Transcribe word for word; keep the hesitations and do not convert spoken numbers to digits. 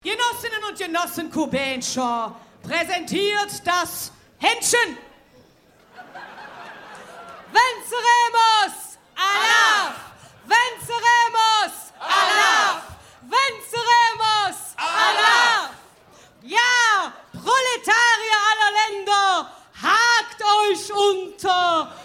Genossinnen und Genossen Kubenscher präsentiert das Händchen. Venceremos! Allah! Venceremos! Allah! Venceremos! Allah! Ja, Proletarier aller Länder, hakt euch unter!